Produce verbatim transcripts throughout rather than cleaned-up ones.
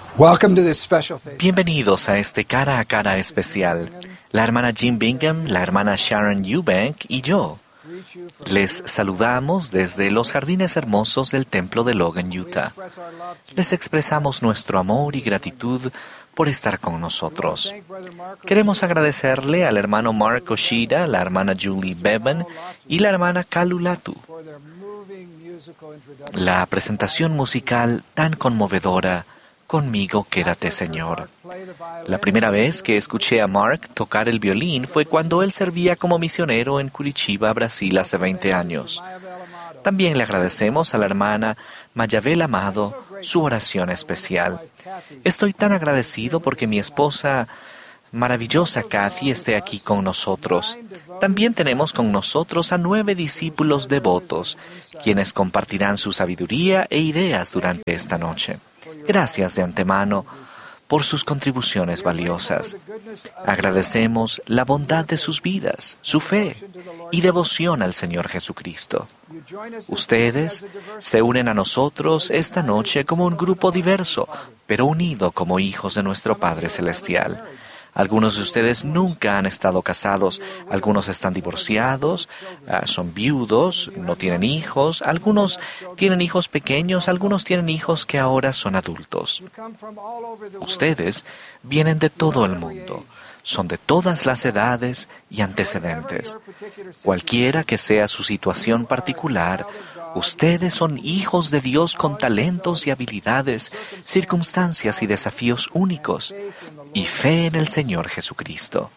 Welcome to this special face. Bienvenidos a este cara a cara especial. La hermana Jean Bingham, la hermana Sharon Eubank y yo les saludamos desde los jardines hermosos del templo de Logan, Utah. Les expresamos nuestro amor y gratitud por estar con nosotros. Queremos agradecerle al hermano Mark Oshida, la hermana Julie Bevan y la hermana Kalulatu la presentación musical tan conmovedora, Conmigo quédate, Señor. La primera vez que escuché a Mark tocar el violín fue cuando él servía como misionero en Curitiba, Brasil, hace veinte años. También le agradecemos a la hermana Mayabel Amado su oración especial. Estoy tan agradecido porque mi esposa maravillosa Kathy esté aquí con nosotros. También tenemos con nosotros a nueve discípulos devotos, quienes compartirán su sabiduría e ideas durante esta noche. Gracias de antemano por sus contribuciones valiosas. Agradecemos la bondad de sus vidas, su fe y devoción al Señor Jesucristo. Ustedes se unen a nosotros esta noche como un grupo diverso, pero unido como hijos de nuestro Padre Celestial. Algunos de ustedes nunca han estado casados, algunos están divorciados, uh, son viudos, no tienen hijos, algunos tienen hijos pequeños, algunos tienen hijos que ahora son adultos. Ustedes vienen de todo el mundo, son de todas las edades y antecedentes. Cualquiera que sea su situación particular, ustedes son hijos de Dios con talentos y habilidades, circunstancias y desafíos únicos, y fe en el Señor Jesucristo.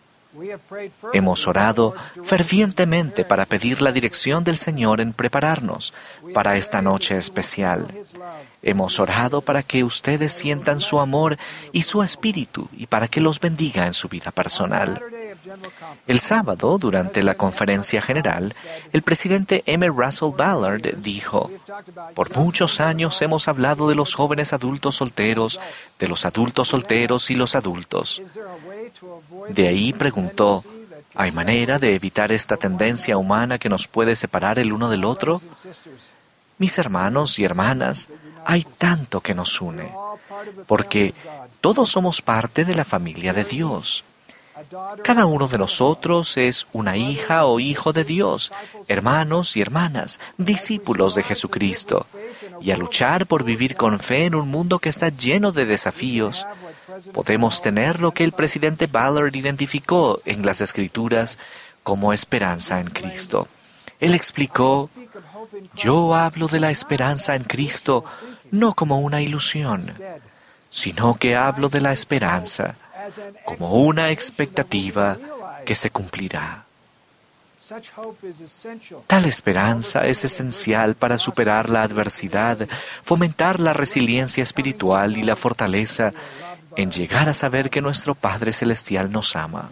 Hemos orado fervientemente para pedir la dirección del Señor en prepararnos para esta noche especial. Hemos orado para que ustedes sientan su amor y su espíritu y para que los bendiga en su vida personal. El sábado, durante la conferencia general, el presidente M. Russell Ballard dijo: «Por muchos años hemos hablado de los jóvenes adultos solteros, de los adultos solteros y los adultos». De ahí preguntó: ¿hay manera de evitar esta tendencia humana que nos puede separar el uno del otro? Mis hermanos y hermanas, hay tanto que nos une, porque todos somos parte de la familia de Dios. Cada uno de nosotros es una hija o hijo de Dios, hermanos y hermanas, discípulos de Jesucristo. Y a luchar por vivir con fe en un mundo que está lleno de desafíos, podemos tener lo que el presidente Ballard identificó en las Escrituras como esperanza en Cristo. Él explicó: «Yo hablo de la esperanza en Cristo no como una ilusión, sino que hablo de la esperanza como una expectativa que se cumplirá». Tal esperanza es esencial para superar la adversidad, fomentar la resiliencia espiritual y la fortaleza en llegar a saber que nuestro Padre Celestial nos ama.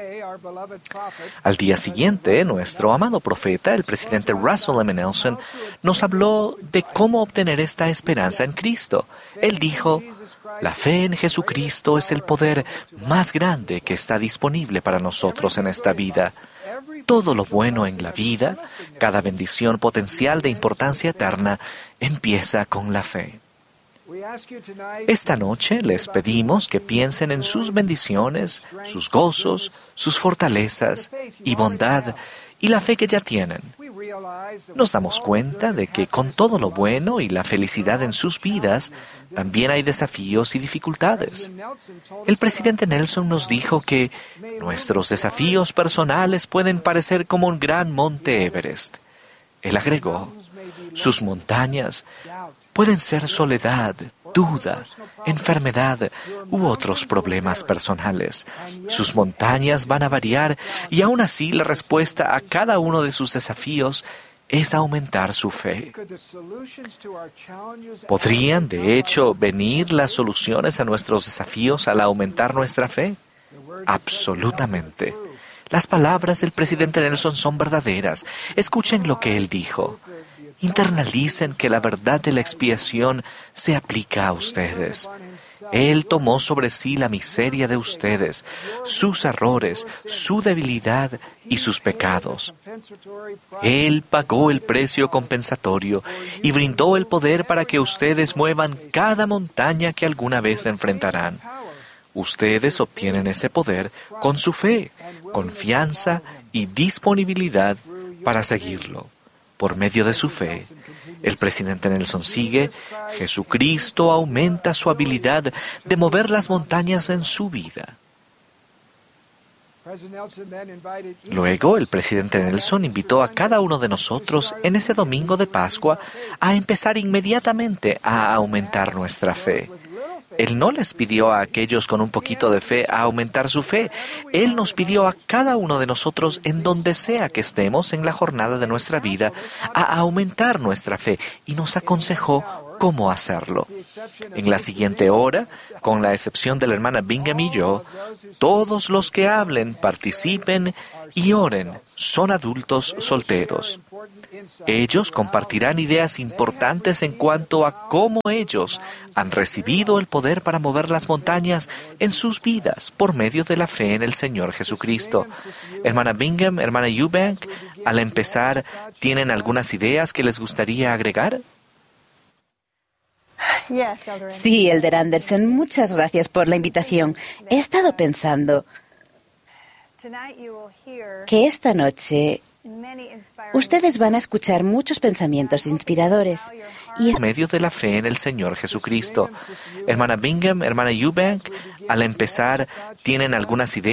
Al día siguiente, nuestro amado profeta, el presidente Russell M. Nelson, nos habló de cómo obtener esta esperanza en Cristo. Él dijo: «La fe en Jesucristo es el poder más grande que está disponible para nosotros en esta vida. Todo lo bueno en la vida, cada bendición potencial de importancia eterna, empieza con la fe». Esta noche les pedimos que piensen en sus bendiciones, sus gozos, sus fortalezas y bondad y la fe que ya tienen. Nos damos cuenta de que con todo lo bueno y la felicidad en sus vidas, también hay desafíos y dificultades. El presidente Nelson nos dijo que nuestros desafíos personales pueden parecer como un gran monte Everest. Él agregó: «Sus montañas pueden ser soledad, duda, enfermedad u otros problemas personales. Sus montañas van a variar y aún así la respuesta a cada uno de sus desafíos es aumentar su fe». ¿Podrían, de hecho, venir las soluciones a nuestros desafíos al aumentar nuestra fe? Absolutamente. Las palabras del presidente Nelson son verdaderas. Escuchen lo que él dijo: Internalicen que la verdad de la expiación se aplica a ustedes. Él tomó sobre sí la miseria de ustedes, sus errores, su debilidad y sus pecados. Él pagó el precio compensatorio y brindó el poder para que ustedes muevan cada montaña que alguna vez enfrentarán. Ustedes obtienen ese poder con su fe, confianza y disponibilidad para seguirlo. Por medio de su fe, el presidente Nelson sigue, Jesucristo aumenta su habilidad de mover las montañas en su vida. Luego, el presidente Nelson invitó a cada uno de nosotros en ese domingo de Pascua a empezar inmediatamente a aumentar nuestra fe. Él no les pidió a aquellos con un poquito de fe a aumentar su fe. Él nos pidió a cada uno de nosotros, en donde sea que estemos en la jornada de nuestra vida, a aumentar nuestra fe y nos aconsejó cómo hacerlo. En la siguiente hora, con la excepción de la hermana Bingham y yo, todos los que hablen, participen y oren son adultos solteros. Ellos compartirán ideas importantes en cuanto a cómo ellos han recibido el poder para mover las montañas en sus vidas por medio de la fe en el Señor Jesucristo. Hermana Bingham, hermana Eubank, al empezar, ¿tienen algunas ideas que les gustaría agregar? Sí, Elder Anderson, muchas gracias por la invitación. He estado pensando que esta noche ustedes van a escuchar muchos pensamientos inspiradores. Y por medio de la fe en el Señor Jesucristo. Hermana Bingham, hermana Eubank, al empezar, ¿tienen algunas ideas